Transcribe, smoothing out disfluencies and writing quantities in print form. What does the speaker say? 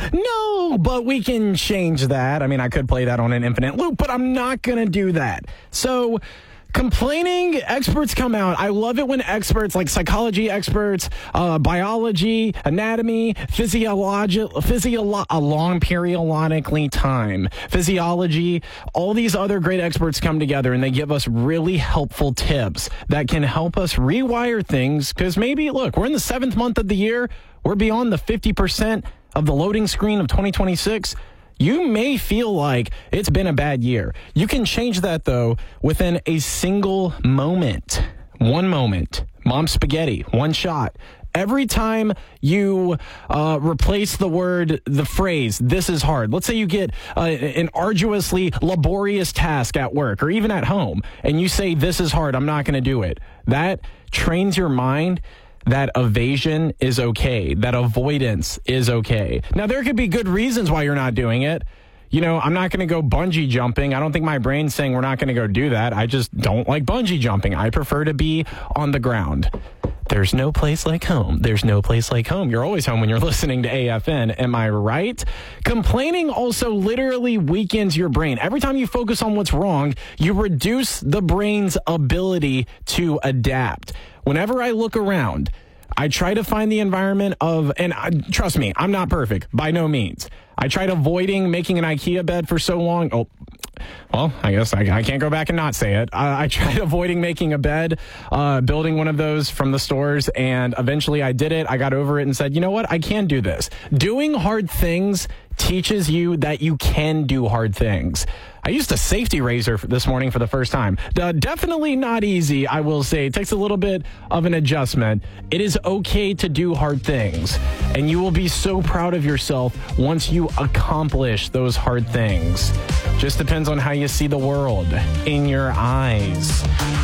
No, but we can change that. I mean, I could play that on an infinite loop, but I'm not going to do that. So complaining, experts come out. I love it when experts like psychology experts, biology, anatomy, physiology, all these other great experts come together and they give us really helpful tips that can help us rewire things. Because maybe, look, we're in the 7th month of the year. We're beyond the 50% of the loading screen of 2026. You may feel like it's been a bad year. You can change that, though, within a single moment. One moment. Mom spaghetti. One shot. Every time you replace the phrase, this is hard. Let's say you get an arduously laborious task at work or even at home, and you say, this is hard, I'm not going to do it. That trains your mind that evasion is okay, that avoidance is okay. Now, there could be good reasons why you're not doing it. You know, I'm not going to go bungee jumping. I don't think my brain's saying we're not going to go do that. I just don't like bungee jumping. I prefer to be on the ground. There's no place like home. There's no place like home. You're always home when you're listening to AFN. Am I right? Complaining also literally weakens your brain. Every time you focus on what's wrong, you reduce the brain's ability to adapt. Whenever I look around, I try to find the environment of, and trust me, I'm not perfect, by no means. I tried avoiding making an IKEA bed for so long. Oh, well, I guess I can't go back and not say it. I tried avoiding making a bed, building one of those from the stores, and eventually I did it. I got over it and said, you know what? I can do this. Doing hard things teaches you that you can do hard things. I used a safety razor this morning for the first time. Definitely not easy, I will say. It takes a little bit of an adjustment. It is okay to do hard things, and you will be so proud of yourself once you accomplish those hard things. Just depends on how you see the world in your eyes.